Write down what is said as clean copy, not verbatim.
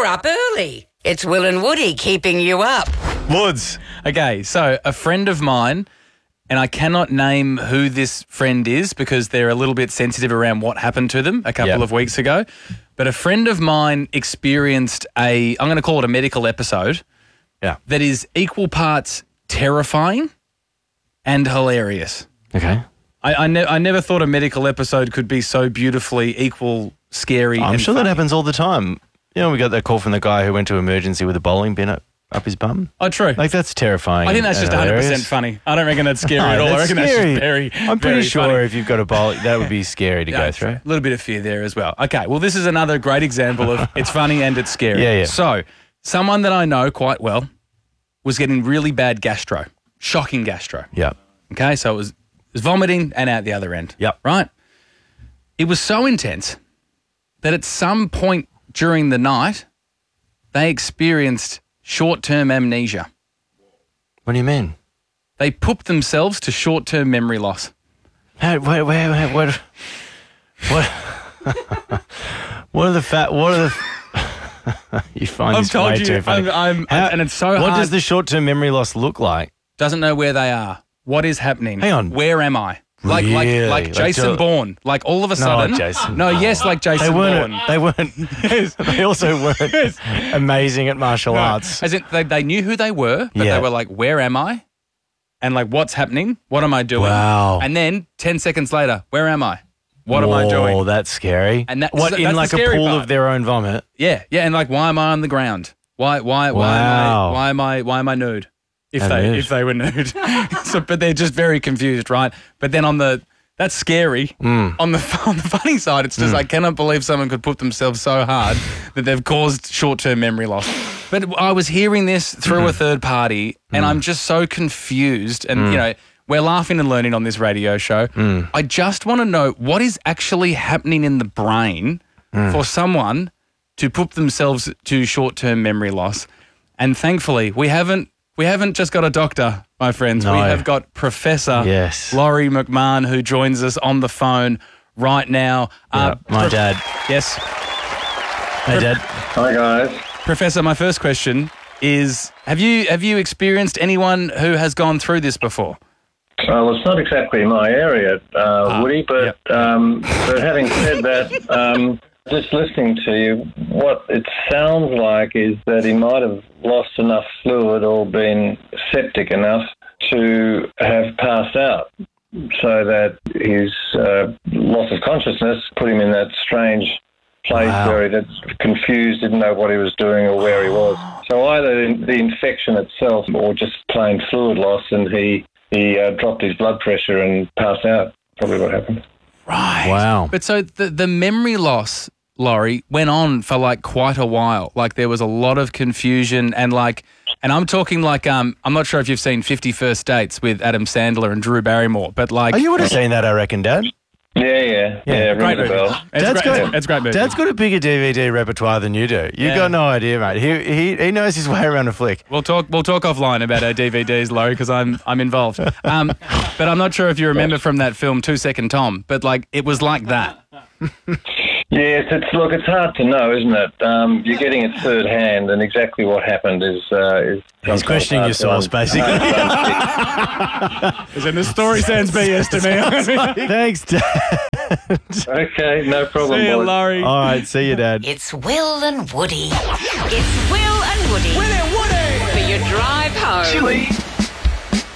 up early. It's Will and Woody keeping you up. Woods. Okay, so a friend of mine, and I cannot name who this friend is because they're a little bit sensitive around what happened to them a couple of weeks ago, but a friend of mine experienced I'm going to call it a medical episode that is equal parts terrifying and hilarious. Okay. I never thought a medical episode could be so beautifully equal, scary. I'm and sure funny. that happens all the time. You know, we got that call from the guy who went to emergency with a bowling pin up his bum. Oh, true. Like, that's terrifying. I think that's just 100% hilarious. funny. I don't reckon that's scary at all. I That's reckon scary. that's just very, I'm pretty very sure funny. if you've got a bowl, that would be scary to go through. A little bit of fear there as well. Okay, well, this is another great example of it's funny and it's scary. Yeah. So, someone that I know quite well was getting really bad gastro, shocking gastro. Yeah. Okay, so it was vomiting and out the other end. Yep. Right? It was so intense that at some point during the night, they experienced short-term amnesia. What do you mean? They pooped themselves to short-term memory loss. Hey, wait, what? What are the you find I've this told way you, too funny. and it's so hard. What does the short-term memory loss look like? Doesn't know where they are. What is happening? Hang on. Where am I? Like Really? like Jason Like Bourne. Like all of a No, sudden. Jason. No, yes, like Jason They weren't. Bourne. They weren't. They also weren't amazing at martial arts. As in, they knew who they were, but Yeah. they were like, where am I? And like, what's happening? What am I doing? Wow. And then 10 seconds later, where am I? What am I Oh, doing? that's scary. And that's in the like a scary pool part. of their own vomit. Yeah, and like, why am I on the ground? Why Wow. am I nude? If Nude. if they were nude. So, but they're just very confused, right? But then that's scary. On the funny side, it's just I cannot believe someone could put themselves so hard that they've caused short-term memory loss. But I was hearing this through a third party, and I'm just so confused. And you know, we're laughing and learning on this radio show. I just want to know what is actually happening in the brain for someone to put themselves to short-term memory loss. And thankfully, we haven't just got a doctor, my friends. No. We have got Professor Yes. Laurie McMahon, who joins us on the phone right now. My dad. Yes. Hey, Dad. Hi, guys. Professor, my first question is, have you experienced anyone who has gone through this before? Well, it's not exactly my area, Woody, but but having said that, just listening to you, what it sounds like is that he might have lost enough fluid or been septic enough to have passed out, so that his loss of consciousness put him in that strange place where he was confused, didn't know what he was doing or where he was. So either the infection itself or just plain fluid loss, and he dropped his blood pressure and passed out. Probably what happened. Right. Wow. But so the memory loss, Laurie, went on for like quite a while. Like there was a lot of confusion and I'm talking like, I'm not sure if you've seen 50 First Dates with Adam Sandler and Drew Barrymore, but like... Oh, you would have seen that, I reckon, Dad. Yeah, Great rings a movie. bell. It's a great movie. Dad's got a bigger DVD repertoire than you do. You've got no idea, mate. He knows his way around a flick. We'll talk offline about our DVDs, Laurie, because I'm involved. But I'm not sure if you remember from that film 2 Second Tom, but like it was like that. Yes, it's hard to know, isn't it? You're getting it third hand, and exactly what happened is He's questioning your source, basically. And the story sounds BS to me. Thanks, Dad. Okay, no problem, See you, boys. Laurie. All right, see you, Dad. It's Will and Woody It's Will and Woody. for your drive home. Chili